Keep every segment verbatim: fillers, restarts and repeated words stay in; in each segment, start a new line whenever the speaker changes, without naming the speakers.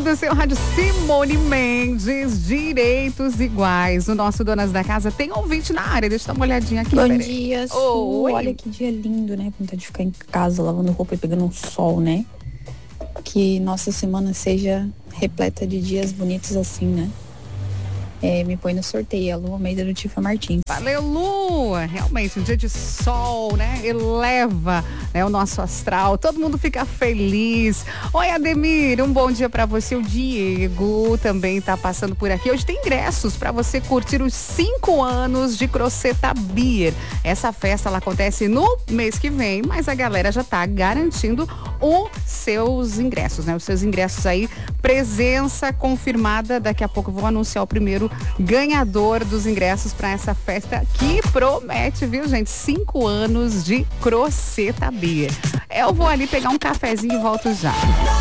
do seu rádio, Simone Mendes, Direitos Iguais. O nosso Donas da Casa tem ouvinte na área. Deixa eu dar uma olhadinha aqui.
Bom
peraí.
dia, Su.
Oi.
Olha que dia lindo, né? Vontade de ficar em casa lavando roupa e pegando um sol, né? Que nossa semana seja repleta de dias bonitos assim, né? É, me põe no sorteio, a Lu Almeida do Tifa Martins.
Valeu, Lu! Realmente, um dia de sol, né? Eleva, né, o nosso astral, todo mundo fica feliz. Oi, Ademir, um bom dia pra você. O Diego também tá passando por aqui. Hoje tem ingressos pra você curtir os cinco anos de Croceta Beer. Essa festa, ela acontece no mês que vem, mas a galera já tá garantindo os seus ingressos, né? Os seus ingressos aí, presença confirmada. Daqui a pouco eu vou anunciar o primeiro ganhador dos ingressos para essa festa que promete, viu, gente? Cinco anos de Croceta Beer. Eu vou ali pegar um cafezinho e volto já.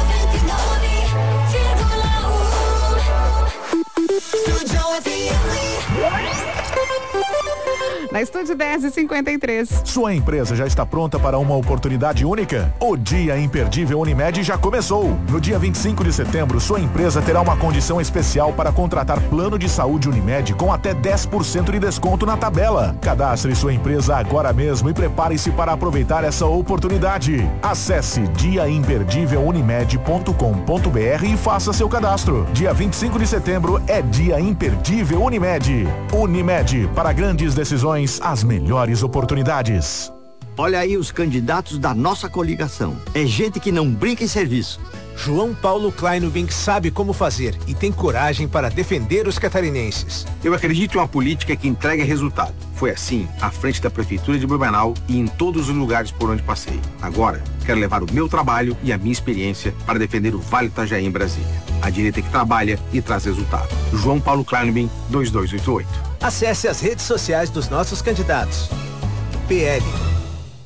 Na Estúdio dez e cinquenta e três.
Sua empresa já está pronta para uma oportunidade única? O Dia Imperdível Unimed já começou. No dia vinte e cinco de setembro, sua empresa terá uma condição especial para contratar plano de saúde Unimed com até dez por cento de desconto na tabela. Cadastre sua empresa agora mesmo e prepare-se para aproveitar essa oportunidade. Acesse dia imperdível unimed ponto com ponto b r e faça seu cadastro. Dia vinte e cinco de setembro é Dia Imperdível Unimed. Unimed, para grandes decisões, as melhores oportunidades.
Olha aí os candidatos da nossa coligação. É gente que não brinca em serviço.
João Paulo Kleinubing sabe como fazer e tem coragem para defender os catarinenses.
Eu acredito em uma política que entrega resultado. Foi assim à frente da Prefeitura de Blumenau e em todos os lugares por onde passei. Agora, quero levar o meu trabalho e a minha experiência para defender o Vale Itajaí em Brasília. A direita que trabalha e traz resultado. João Paulo Kleinubing, dois dois oito oito.
Acesse as redes sociais dos nossos candidatos. P L